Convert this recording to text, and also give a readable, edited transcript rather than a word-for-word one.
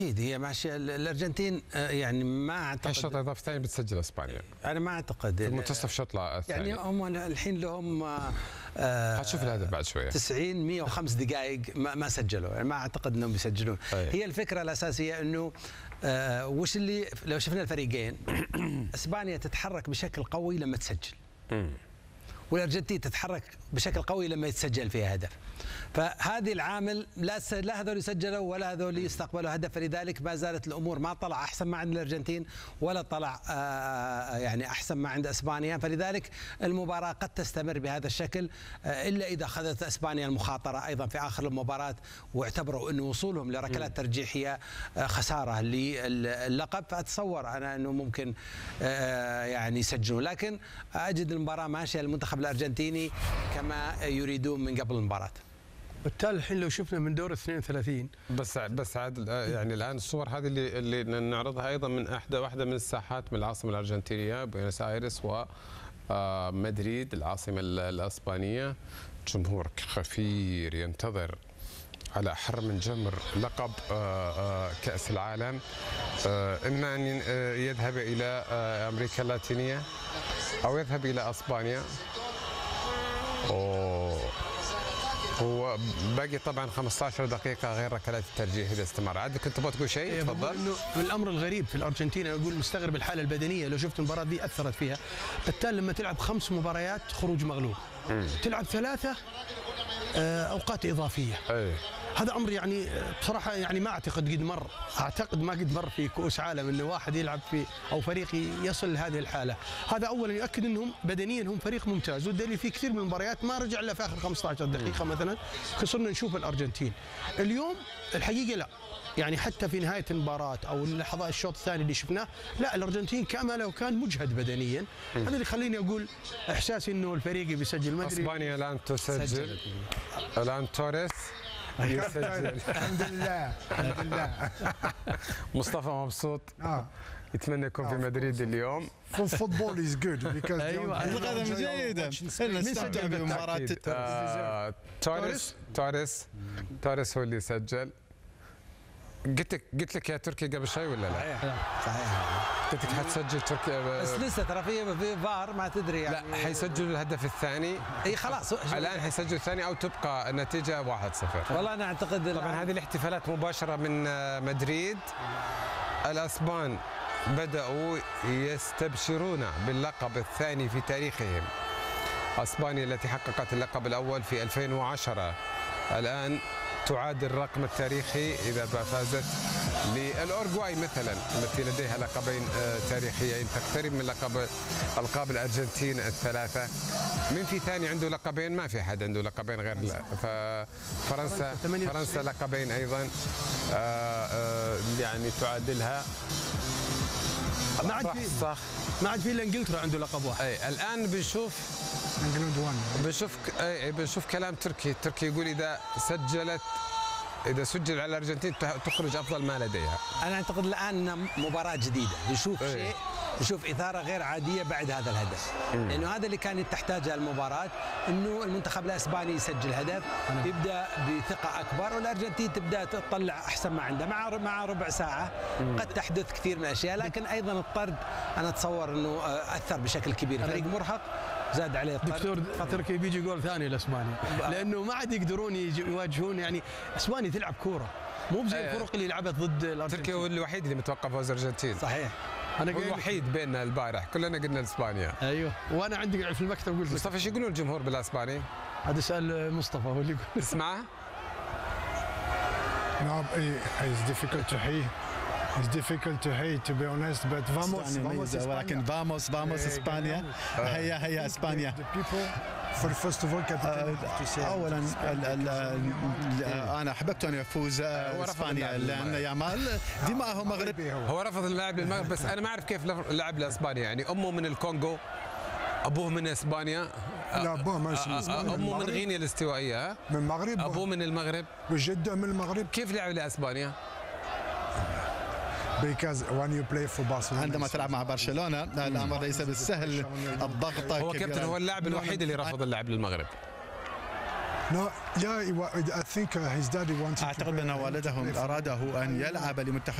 اكيد هي ماشيه. الارجنتين يعني ما اعتقد الشوط الاضافي الثاني بتسجل اسبانيا. انا ما اعتقد في منتصف الشوط الثاني. يعني هم الحين لهم هتشوف الهدف بعد شويه 90 105 دقائق ما سجلوا، يعني ما اعتقد انهم بيسجلون. هي الفكره الاساسيه انه وش اللي لو شفنا الفريقين اسبانيا تتحرك بشكل قوي لما تسجل، والارجنتين تتحرك بشكل قوي لما يتسجل فيها هدف. فهذه العامل لا هذول يسجلوا ولا هذول يستقبلوا هدف، فلذلك ما زالت الامور ما طلع احسن ما عند الارجنتين ولا طلع يعني احسن ما عند اسبانيا، فلذلك المباراه قد تستمر بهذا الشكل الا اذا اخذت اسبانيا المخاطره ايضا في اخر المباراه واعتبروا انه وصولهم لركلات ترجيحيه خساره للقب، فاتصور انا انه ممكن يعني يسجلون، لكن اجد المباراه ماشيه المنتخب الارجنتيني كما يريدون من قبل المباراه. بالتالي الحين لو شفنا من دور 32 بس عاد يعني الان الصور هذه اللي نعرضها ايضا من واحده من الساحات من العاصمه الارجنتينيه بوينس ايرس ومدريد العاصمه الاسبانيه. جمهور كثير ينتظر على حر من جمر لقب كأس العالم، اما ان يذهب الى امريكا اللاتينيه او يذهب الى اسبانيا. هو باقي طبعا 15 دقيقة غير ركلات الترجيح إذا استمر. عاد كنت تبغى تقول شيء؟ تفضل. انه الأمر الغريب في الأرجنتين، أنا أقول مستغرب الحالة البدنية، لو شفت المباراة دي أثرت فيها. بالتالي لما تلعب 5 مباريات خروج مغلوب، تلعب 3 أوقات إضافية. هذا امر يعني بصراحه يعني ما اعتقد قد مر، اعتقد ما قد مر في كؤوس عالم انه واحد يلعب في او فريق يصل لهذه الحاله. هذا اولا يؤكد انهم بدنيا هم فريق ممتاز، والدليل في كثير من المباريات ما رجع الا في اخر 15 دقيقه مثلا خسرنا نشوف الارجنتين. اليوم الحقيقه لا، يعني حتى في نهايه المباراه او اللحظات الشوط الثاني اللي شفناه، لا الارجنتين كما لو كان مجهد بدنيا. هذا اللي يخليني اقول احساسي انه الفريق بيسجل. ما ادري اسبانيا الان تسجل، الان توريس يسجل. الحمد لله الحمد لله. مصطفى مبسوط، يتمنى يكون في مدريد اليوم. فوتبول از جود بيكوز ايوه القدم جيده، نستمتع بمباراه توريس هو اللي سجل. قلت لك يا تركي قبل شوي ولا لا؟ صحيح قلت لك حتسجل تركيا، بس لسه ترى في فار ما تدري يعني. لا حيسجل الهدف الثاني. اي خلاص الان حيسجل الثاني او تبقى النتيجه 1-0. والله انا اعتقد طبعا هذه الاحتفالات مباشره من مدريد. الاسبان بداوا يستبشرون باللقب الثاني في تاريخهم. اسبانيا التي حققت اللقب الاول في 2010 الان تعادل الرقم التاريخي إذا فازت للأورغواي مثلا التي لديها لقبين تاريخيين، تقترب من ألقاب الأرجنتين الثلاثة. من في ثاني عنده لقبين؟ ما في أحد عنده لقبين غير فرنسا لقبين أيضا يعني تعادلها. ما عاد في الا انجلترا عنده لقب واحد. الآن بنشوف كلام تركي يقول إذا سجل على الأرجنتين تخرج أفضل ما لديها. أنا أعتقد الآن مباراة جديدة، نشوف شيء، نشوف إثارة غير عادية بعد هذا الهدف، لأنه هذا اللي كانت تحتاجها المباراة، إنه المنتخب الأسباني يسجل هدف، يبدأ بثقة أكبر، والأرجنتين تبدأ تطلع أحسن ما عندها. مع ربع ساعة قد تحدث كثير من الأشياء، لكن أيضا الطرد أنا أتصور إنه أثر بشكل كبير. فريق مرهق زاد عليه الطرد. دكتور تركي بيجي جول ثاني لاسبانيا، لانه ما عاد يقدرون يواجهون. يعني اسبانيا تلعب كوره مو زي الفرق اللي لعبت ضد الارجنتين. تركيا هو الوحيد اللي متوقع فوز الارجنتين. صحيح، انا هو الوحيد بيننا البارح كلنا قلنا اسبانيا. ايوه، وانا عندي في المكتب قلت مصطفى ايش يقولون الجمهور بالاسباني؟ هذا سؤال مصطفى هو اللي يقول. اسمعه. No, it's difficult to hear. It's difficult to hate, to be honest, but vamos ولكن vamos اسبانيا. هيا اسبانيا. First of all, اولا انا احببت ان يفوز اسبانيا لان يامال دماغه مغربي. هو رفض اللعب للمغرب، بس انا ما اعرف كيف لعب لاسبانيا. يعني امه من الكونغو، ابوه من اسبانيا. لا ابوه ماشي من اسبانيا. امه من غينيا الاستوائيه من المغرب. ابوه من المغرب وجده من المغرب. كيف لعب لاسبانيا؟ عندما تلعب مع برشلونة الأمر ليس بالسهل، الضغط هو كابتن هو اللاعب الوحيد اللي رفض اللعب للمغرب. No, yeah, I think his daddy wanted. اعتقد ان والده اراده ان يلعب لمنتخب